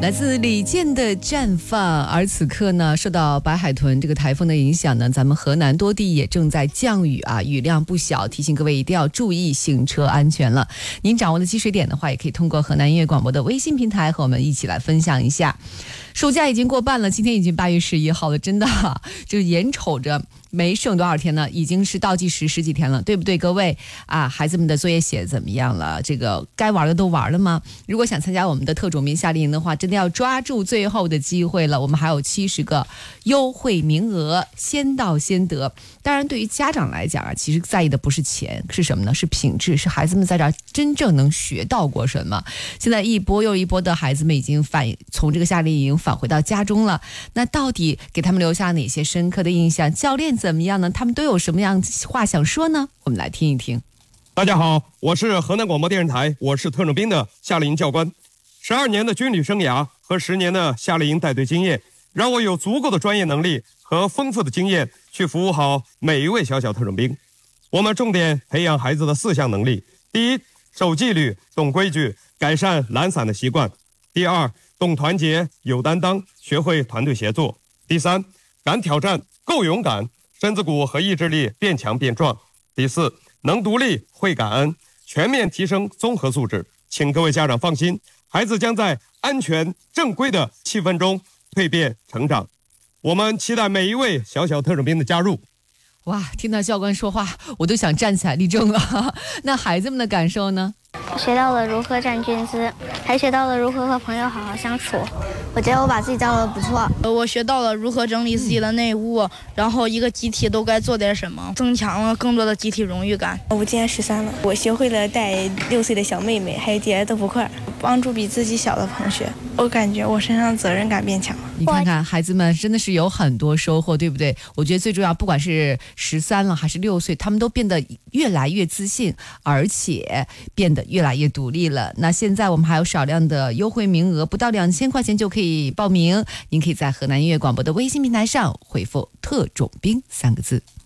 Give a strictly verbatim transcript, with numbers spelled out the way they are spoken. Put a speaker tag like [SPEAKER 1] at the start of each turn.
[SPEAKER 1] 来自李健的绽放。而此刻呢，受到白海豚这个台风的影响呢，咱们河南多地也正在降雨啊，雨量不小，提醒各位一定要注意行车安全了。您掌握的积水点的话，也可以通过河南音乐广播的微信平台和我们一起来分享一下。暑假已经过半了，今天已经八月十一号了，真的、啊、就眼瞅着没剩多少天呢，已经是倒计时十几天了，对不对各位啊？孩子们的作业写怎么样了？这个该玩的都玩了吗？如果想参加我们的特种兵夏令营的话，真的要抓住最后的机会了，我们还有七十个优惠名额，先到先得。当然对于家长来讲啊，其实在意的不是钱，是什么呢？是品质，是孩子们在这儿真正能学到过什么。现在一波又一波的孩子们已经返从这个夏令营返回到家中了，那到底给他们留下哪些深刻的印象？教练怎么样呢？他们都有什么样话想说呢？我们来听一听。
[SPEAKER 2] 大家好，我是河南广播电视台，我是特种兵的夏令营教官。十二年的军旅生涯和十年的夏令营带队经验，让我有足够的专业能力和丰富的经验去服务好每一位小小特种兵。我们重点培养孩子的四项能力：第一，守纪律、懂规矩，改善懒散的习惯；第二，懂团结、有担当，学会团队协作；第三，敢挑战、够勇敢，身子骨和意志力变强变壮；第四，能独立、会感恩，全面提升综合素质。请各位家长放心，孩子将在安全正规的气氛中蜕变成长。我们期待每一位小小特种兵的加入。
[SPEAKER 1] 哇，听到教官说话，我都想站起来立正了。那孩子们的感受呢？
[SPEAKER 3] 学到了如何站军姿，还学到了如何和朋友好好相处。我觉得我把自己教得不错。
[SPEAKER 4] 我学到了如何整理自己的内务，然后一个集体都该做点什么，增强了更多的集体荣誉感。
[SPEAKER 5] 我今年十三了，我学会了带六岁的小妹妹，还有叠豆腐块，帮助比自己小的同学。我感觉我身上责任感变强了。
[SPEAKER 1] 你看看孩子们真的是有很多收获，对不对？我觉得最重要，不管是十三了还是六岁，他们都变得越来越自信，而且变得越来越独立了。那现在我们还有少量的优惠名额，不到两千块钱就可以报名。您可以在河南音乐广播的微信平台上回复特种兵三个字。